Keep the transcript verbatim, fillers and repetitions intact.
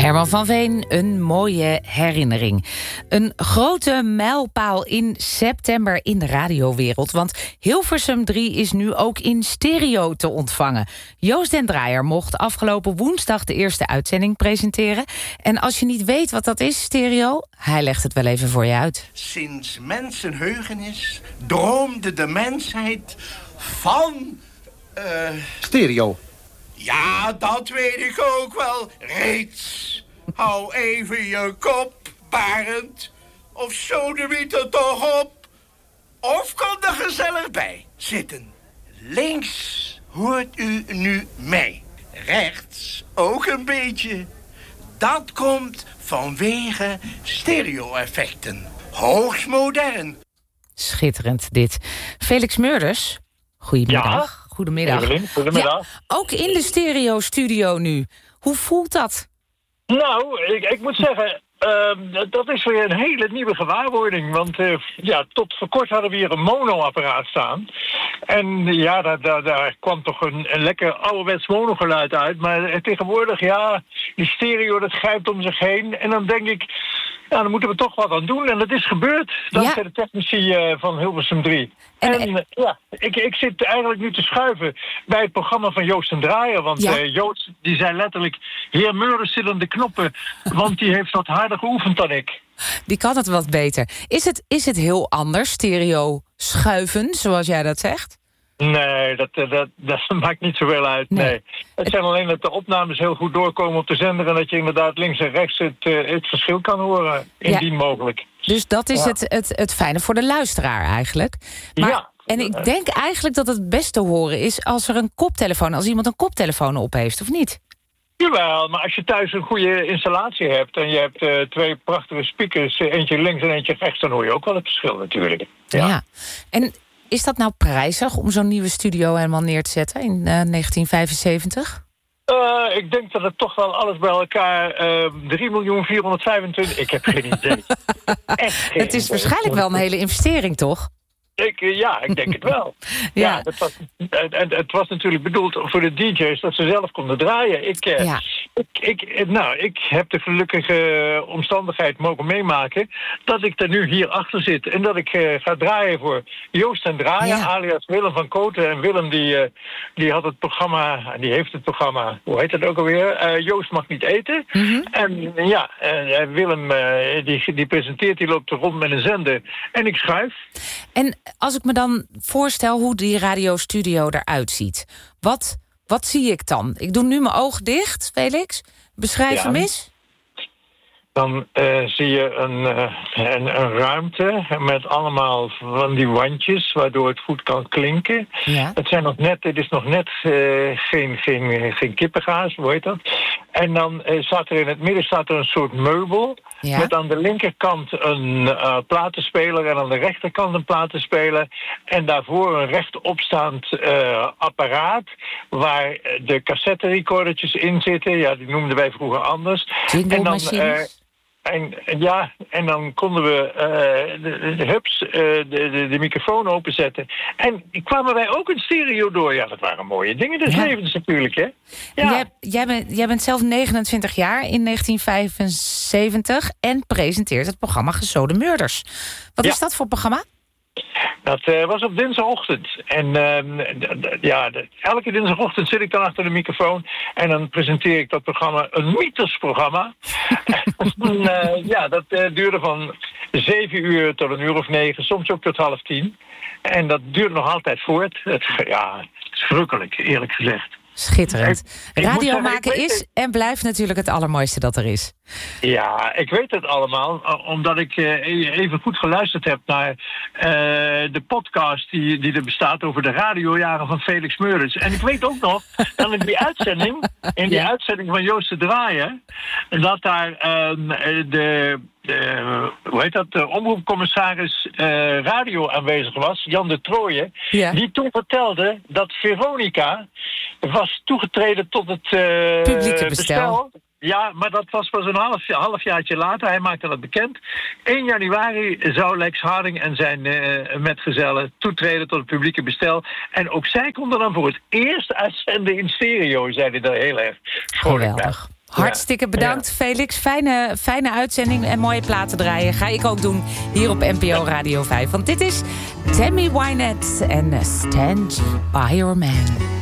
Herman van Veen, een mooie herinnering. Een grote mijlpaal in september in de radiowereld. Want Hilversum drie is nu ook in stereo te ontvangen. Joost den Draaier mocht afgelopen woensdag de eerste uitzending presenteren. En als je niet weet wat dat is, stereo, hij legt het wel even voor je uit. Sinds mensenheugenis droomde de mensheid van... Uh... stereo. Ja, dat weet ik ook wel reeds. Hou even je kop, Barend. Of sodemiet er toch op. Of kom er gezellig bij zitten. Links hoort u nu mij. Rechts ook een beetje. Dat komt vanwege stereo-effecten. Hoogst modern. Schitterend dit. Felix Meurders, goedemiddag. Ja. Goedemiddag. Evelien, goedemiddag. Ja, ook in de stereo-studio nu. Hoe voelt dat? Nou, ik, ik moet zeggen, uh, dat is weer een hele nieuwe gewaarwording. Want uh, ja, tot voor kort hadden we hier een monoapparaat staan. En ja, daar, daar, daar kwam toch een, een lekker ouderwets monogeluid uit. Maar uh, tegenwoordig, ja, die stereo, dat grijpt om zich heen. En dan denk ik, ja, dan moeten we toch wat aan doen. En dat is gebeurd, dankzij ja. de technici uh, van Hilversum drie. En, en uh, ja, ik, ik zit eigenlijk nu te schuiven bij het programma van Joost den Draaier. Want ja. uh, Joost, die zei letterlijk, heer Meurders zit aan de knoppen. Want die heeft wat harder geoefend dan ik. Die kan het wat beter. Is het, is het heel anders, stereo schuiven, zoals jij dat zegt? Nee, dat, dat, dat maakt niet zoveel uit, nee. nee. Het zijn alleen dat de opnames heel goed doorkomen op de zender... en dat je inderdaad links en rechts het, uh, het verschil kan horen, indien ja. mogelijk. Dus dat is ja. het, het, het fijne voor de luisteraar eigenlijk. Maar, ja. En ik denk eigenlijk dat het best te horen is... als er een koptelefoon, als iemand een koptelefoon op heeft, of niet? Jawel, maar als je thuis een goede installatie hebt... en je hebt uh, twee prachtige speakers, eentje links en eentje rechts... dan hoor je ook wel het verschil natuurlijk. Ja, ja. En... is dat nou prijzig om zo'n nieuwe studio helemaal neer te zetten in uh, negentien vijfenzeventig? Uh, ik denk dat het toch wel alles bij elkaar uh, drie miljoen vierhonderdvijfentwintig... Ik heb geen idee. Echt geen het is idee. Waarschijnlijk wel een hele investering, toch? Ik, ja, ik denk het wel. ja, ja het, was, het, het was natuurlijk bedoeld voor de D J's dat ze zelf konden draaien. Ik, ja. ik, ik, nou, ik heb de gelukkige omstandigheid mogen meemaken dat ik er nu hier achter zit. En dat ik uh, ga draaien voor Joost den Draaier, ja. alias Willem van Kooten. En Willem die, uh, die had het programma, die heeft het programma, hoe heet het ook alweer? Uh, Joost mag niet eten. Mm-hmm. En ja, uh, Willem uh, die, die presenteert, die loopt er rond met een zender. En ik schuif. En als ik me dan voorstel hoe die radiostudio eruit ziet... Wat, wat zie ik dan? Ik doe nu mijn oog dicht, Felix. Beschrijf ja. hem eens. Dan uh, zie je een, uh, een, een ruimte met allemaal van die wandjes... waardoor het goed kan klinken. Ja. Het, zijn nog net, het is nog net uh, geen, geen, geen kippengaas, hoe heet dat? En dan uh, staat er in het midden staat er een soort meubel... Ja. Met aan de linkerkant een uh, platenspeler en aan de rechterkant een platenspeler. En daarvoor een rechtopstaand uh, apparaat waar de cassette recordertjes in zitten. Ja, die noemden wij vroeger anders. En dan, uh, en, ja, en dan konden we uh, de, de hups, uh, de, de, de microfoon openzetten. En kwamen wij ook een stereo door. Ja, dat waren mooie dingen des ja. levens natuurlijk, hè? Ja. Jij, jij, bent, jij bent zelf negenentwintig jaar in negentien vijfenzeventig... en presenteert het programma Gesode Meurders. Wat ja. is dat voor programma? Dat uh, was op dinsdagochtend. En uh, d- d- ja, d- elke dinsdagochtend zit ik dan achter de microfoon... en dan presenteer ik dat programma, een mythosprogramma. en, uh, ja, dat uh, duurde van zeven uur tot een uur of negen, soms ook tot half tien. En dat duurt nog altijd voort. Het, ja, het is verrukkelijk, eerlijk gezegd. Schitterend. Radio maken is en blijft natuurlijk het allermooiste dat er is. Ja, ik weet het allemaal, omdat ik uh, even goed geluisterd heb naar uh, de podcast die, die er bestaat over de radiojaren van Felix Meurders. En ik weet ook nog, dat in die uitzending, in die ja. uitzending van Joost den Draaier, dat daar uh, de... De, hoe heet dat, de omroepcommissaris uh, radio aanwezig was, Jan de Trooijen, ja. die toen vertelde dat Veronica was toegetreden tot het uh, publieke bestel. bestel. Ja, maar dat was pas een half, halfjaartje later. Hij maakte dat bekend. één januari zou Lex Harding en zijn uh, metgezellen toetreden tot het publieke bestel. En ook zij konden dan voor het eerst uitzenden in stereo, zei hij daar heel erg vrolijk bij. Geweldig. Hartstikke bedankt, ja. Felix. Fijne, fijne uitzending en mooie platen draaien. Ga ik ook doen hier op N P O Radio vijf. Want dit is Tammy Wynette en Stand By Your Man.